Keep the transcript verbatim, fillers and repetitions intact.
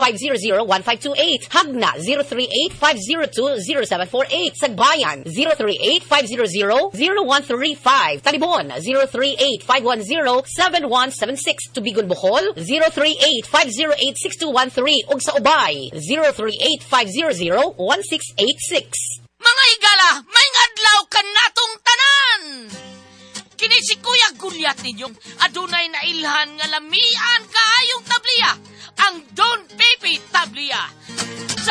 five zero zero one five two eight. Hagna zero three eight five zero two zero seven four eight. Sagbayan zero three eight five zero zero zero one three five. Talibon zero three eight five one zero seven one seven six. Tubigon Bohol zero three eight five zero eight six two one three. Ug sa Ubay zero three eight five zero zero one six eight six. Mga igala, may ngadlaw ka natong tanan! Kini si Kuya Gulyat ninyong adunay na ilhan nga lamian kaayong tabliya, ang Don Pepe Tabliya.